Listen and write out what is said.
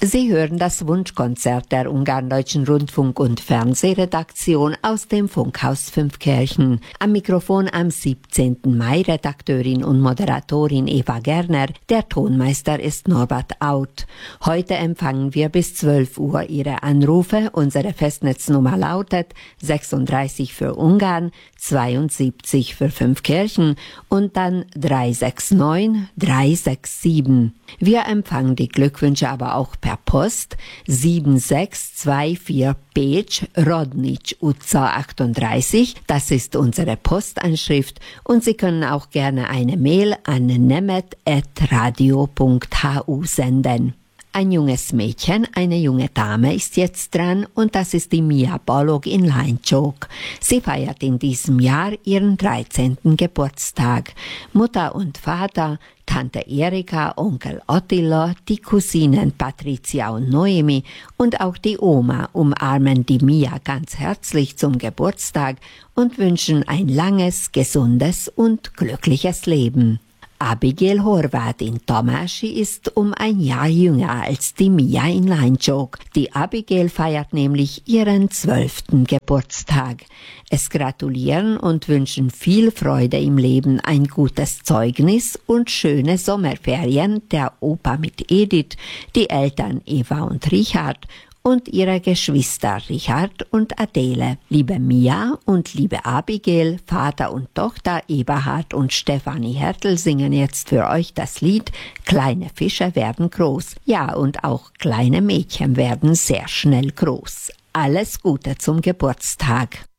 Sie hören das Wunschkonzert der Ungarn-Deutschen Rundfunk- und Fernsehredaktion aus dem Funkhaus Fünfkirchen. Am Mikrofon am 17. Mai Redakteurin und Moderatorin Eva Gerner. Der Tonmeister ist Norbert Auth. Heute empfangen wir bis 12 Uhr Ihre Anrufe. Unsere Festnetznummer lautet 36 für Ungarn, 72 für Fünfkirchen und dann 369 367. Wir empfangen die Glückwünsche aber auch per Post 7624 Pécs, Rodnic Utca 38. Das ist unsere Postanschrift und Sie können auch gerne eine Mail an nemet@radio.hu senden. Ein junges Mädchen, eine junge Dame ist jetzt dran und das ist die Mia Balog in Lánycsók. Sie feiert in diesem Jahr ihren 13. Geburtstag. Mutter und Vater, Tante Erika, Onkel Attila, die Cousinen Patricia und Noemi und auch die Oma umarmen die Mia ganz herzlich zum Geburtstag und wünschen ein langes, gesundes und glückliches Leben. Abigail Horváth in Tamási ist um ein Jahr jünger als die Mia in Lánycsók. Die Abigail feiert nämlich ihren 12. Geburtstag. Es gratulieren und wünschen viel Freude im Leben, ein gutes Zeugnis und schöne Sommerferien der Opa mit Edith, die Eltern Eva und Richard und ihre Geschwister Richard und Adele. Liebe Mia und liebe Abigail, Vater und Tochter Eberhard und Stefanie Hertel singen jetzt für euch das Lied Kleine Fische werden groß. Ja, und auch kleine Mädchen werden sehr schnell groß. Alles Gute zum Geburtstag.